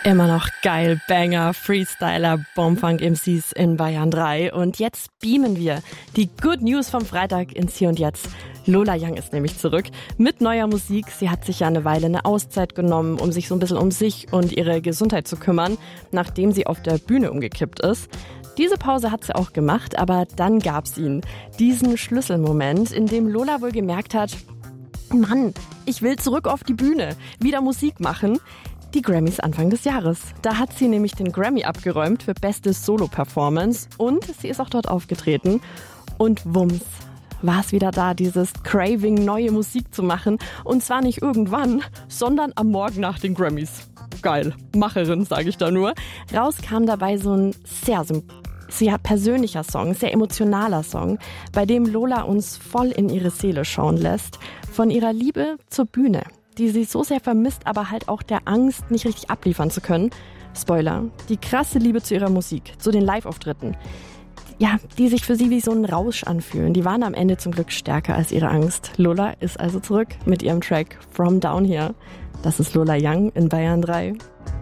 Immer noch geil, Banger, Freestyler, Bomfunk-MCs in Bayern 3. Und jetzt beamen wir die Good News vom Freitag ins Hier und Jetzt. Lola Young ist nämlich zurück mit neuer Musik. Sie hat sich ja eine Weile eine Auszeit genommen, um sich so ein bisschen um sich und ihre Gesundheit zu kümmern, nachdem sie auf der Bühne umgekippt ist. Diese Pause hat sie auch gemacht, aber dann gab's ihn. Diesen Schlüsselmoment, in dem Lola wohl gemerkt hat, Mann, ich will zurück auf die Bühne, wieder Musik machen. Die Grammys Anfang des Jahres. Da hat sie nämlich den Grammy abgeräumt für beste Solo-Performance und sie ist auch dort aufgetreten. Und wumms, war es wieder da, dieses Craving, neue Musik zu machen. Und zwar nicht irgendwann, sondern am Morgen nach den Grammys. Geil, Macherin, sage ich da nur. Raus kam dabei so ein sehr persönlicher Song, sehr emotionaler Song, bei dem Lola uns voll in ihre Seele schauen lässt. Von ihrer Liebe zur Bühne, die sie so sehr vermisst, aber halt auch der Angst, nicht richtig abliefern zu können. Spoiler, die krasse Liebe zu ihrer Musik, zu den Live-Auftritten. Ja, die sich für sie wie so ein Rausch anfühlen. Die waren am Ende zum Glück stärker als ihre Angst. Lola ist also zurück mit ihrem Track From Down Here. Das ist Lola Young in Bayern 3.